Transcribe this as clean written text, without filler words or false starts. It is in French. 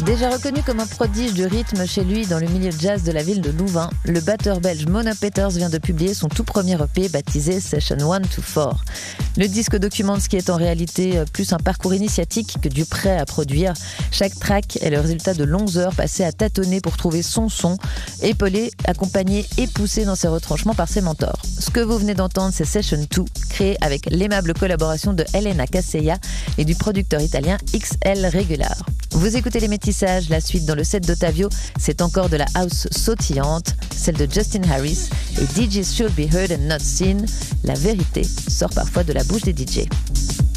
Déjà reconnu comme un prodige du rythme chez lui dans le milieu jazz de la ville de Louvain, le batteur belge Mona Peters vient de publier son tout premier EP baptisé Session 1 to 4. Le disque documente ce qui est en réalité plus un parcours initiatique que du prêt à produire. Chaque track est le résultat de longues heures passées à tâtonner pour trouver son son, épaulé, accompagné et poussé dans ses retranchements par ses mentors. Ce que vous venez d'entendre, c'est Session 2, créé avec l'aimable collaboration de Elena Casella et du producteur italien XL Regular. Vous écoutez Les Métissages, la suite dans le set d'Ottavio, c'est encore de la house sautillante, celle de Justin Harris et DJs Should Be Heard and Not Seen. La vérité sort parfois de la bouche des DJ.